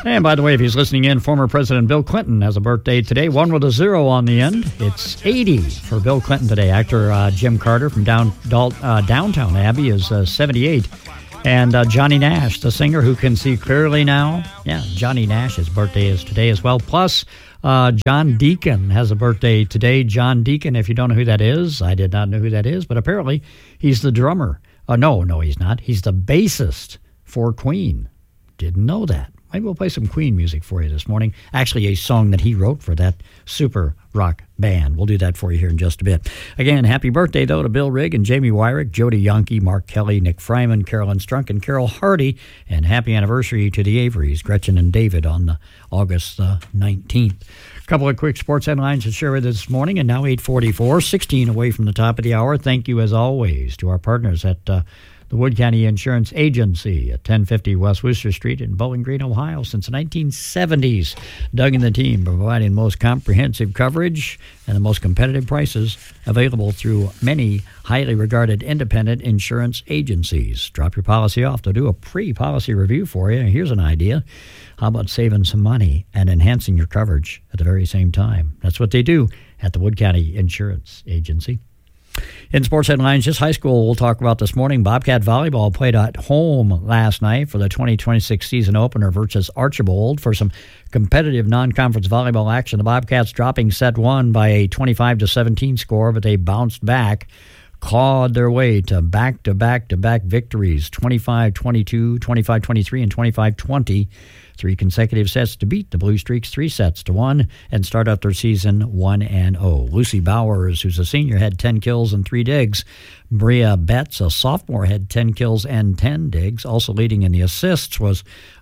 And by the way, if he's listening in, former President Bill Clinton has a birthday today, one with a 0 on the end. It's 80 for Bill Clinton today. Actor Jim Carter from Downtown Abbey is 78. And Johnny Nash, the singer who can see clearly now. Yeah, Johnny Nash's birthday is today as well. Plus, John Deacon has a birthday today. John Deacon, if you don't know who that is, I did not know who that is, but apparently he's the drummer. No, he's not. He's the bassist for Queen. Didn't know that. Maybe we'll play some Queen music for you this morning. Actually, a song that he wrote for that super rock band. We'll do that for you here in just a bit. Again, happy birthday, though, to Bill Rigg and Jamie Wyrick, Jody Yonke, Mark Kelly, Nick Fryman, Carolyn Strunk, and Carol Hardy. And happy anniversary to the Averys, Gretchen and David, on August 19th. A couple of quick sports headlines to share with you this morning, and now 8:44, 16 away from the top of the hour. Thank you, as always, to our partners at the Wood County Insurance Agency at 1050 West Worcester Street in Bowling Green, Ohio, since the 1970s. Doug and the team providing the most comprehensive coverage and the most competitive prices available through many highly regarded independent insurance agencies. Drop your policy off. They'll do a pre-policy review for you. Here's an idea. How about saving some money and enhancing your coverage at the very same time? That's what they do at the Wood County Insurance Agency. In sports headlines, just high school we'll talk about this morning. Bobcat Volleyball played at home last night for the 2026 season opener versus Archibald for some competitive non-conference volleyball action. The Bobcats dropping set one by a 25-17 score, but they bounced back, clawed their way to back-to-back-to-back victories, 25-22, 25-23, and 25-20. 3 consecutive sets to beat the Blue Streaks 3-1 and start out their season 1-0. Lucy Bowers, who's a senior, had 10 kills and 3 digs. Bria Betts, a sophomore, had 10 kills and 10 digs. Also leading in the assists was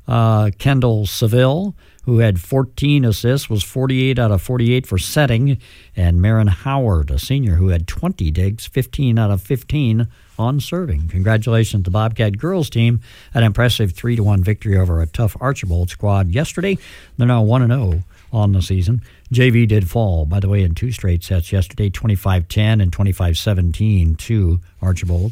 Kendall Seville, who had 14 assists, was 48 out of 48 for setting, and Marin Howard, a senior, who had 20 digs, 15 out of 15 on serving. Congratulations to the Bobcat girls team. An impressive 3-1 victory over a tough Archibald squad yesterday. They're now 1-0 on the season. JV did fall, by the way, in 2 straight sets yesterday, 25-10 and 25-17 to Archibald.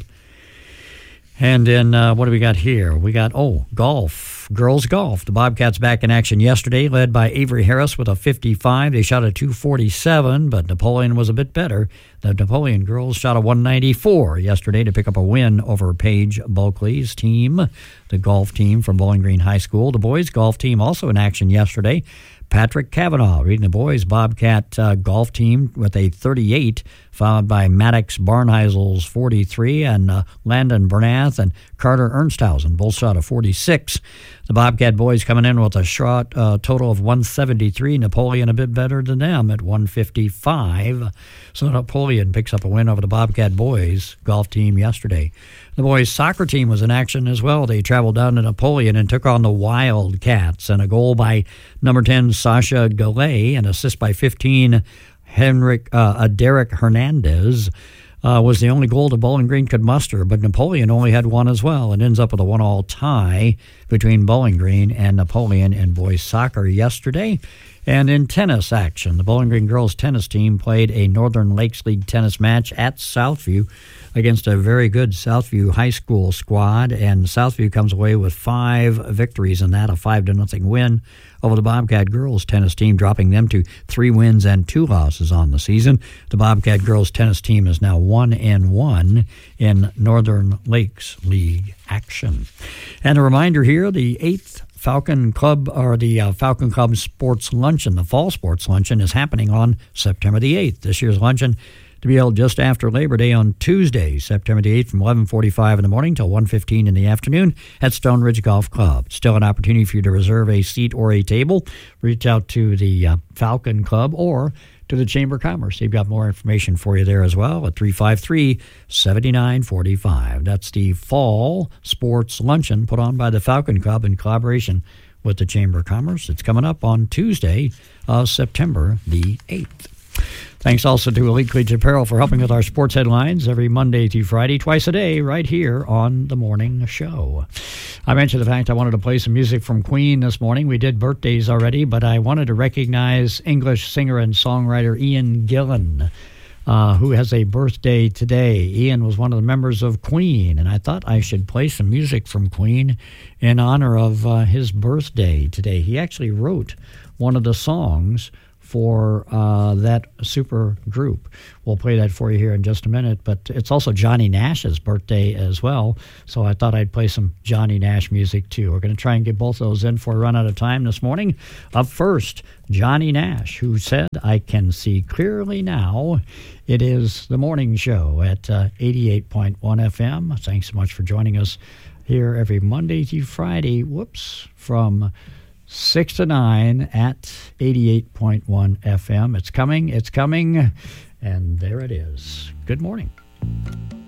And then what do we got here? We got, golf. Girls golf. The Bobcats back in action yesterday, led by Avery Harris with a 55. They shot a 247, but Napoleon was a bit better. The Napoleon girls shot a 194 yesterday to pick up a win over Paige Bulkley's team, the golf team from Bowling Green High School. The boys golf team also in action yesterday. Patrick Cavanaugh leading the boys Bobcat golf team with a 38, followed by Maddox Barnheisel's 43, and Landon Bernath and Carter Ernsthausen both shot a 46. The Bobcat boys coming in with a shot total of 173. Napoleon a bit better than them at 155. So Napoleon picks up a win over the Bobcat boys golf team yesterday. The boys soccer team was in action as well. They traveled down to Napoleon and took on the Wildcats, and a goal by number 10 Sasha Gallet, an assist by 15 Derek Hernandez was the only goal that Bowling Green could muster, but Napoleon only had one as well. It ends up with a 1-1 tie between Bowling Green and Napoleon in boys soccer yesterday. And in tennis action, the Bowling Green girls tennis team played a Northern Lakes League tennis match at Southview against a very good Southview High School squad, and Southview comes away with 5 victories in that, a 5-0 win over the Bobcat girls tennis team, dropping them to 3 wins and 2 losses on the season. The Bobcat girls tennis team is now 1-1 in Northern Lakes League action. And a reminder here, the 8th Falcon Club, or the Falcon Club Sports Luncheon, the Fall Sports Luncheon, is happening on September the 8th. This year's luncheon to be held just after Labor Day on Tuesday, September the 8th, from 11:45 in the morning till 1:15 in the afternoon at Stone Ridge Golf Club. Still an opportunity for you to reserve a seat or a table. Reach out to the Falcon Club or to the Chamber of Commerce. They've got more information for you there as well at 353-7945. That's the Fall Sports Luncheon put on by the Falcon Club in collaboration with the Chamber of Commerce. It's coming up on Tuesday, September the 8th. Thanks also to Elite Collegiate Apparel for helping with our sports headlines every Monday through Friday, twice a day, right here on The Morning Show. I mentioned the fact I wanted to play some music from Queen this morning. We did birthdays already, but I wanted to recognize English singer and songwriter Ian Gillan. who has a birthday today. Ian was one of the members of Queen, and I thought I should play some music from Queen in honor of his birthday today. He actually wrote one of the songs for that super group. We'll play that for you here in just a minute, but it's also Johnny Nash's birthday as well, so I thought I'd play some Johnny Nash music too. We're going to try and get both those in before we run out of time this morning. Up first, Johnny Nash, who said, "I can see clearly now." It is the morning show at 88.1 FM. Thanks so much for joining us here every Monday to Friday, from 6 to 9 at 88.1 FM. It's coming, and there it is. Good morning.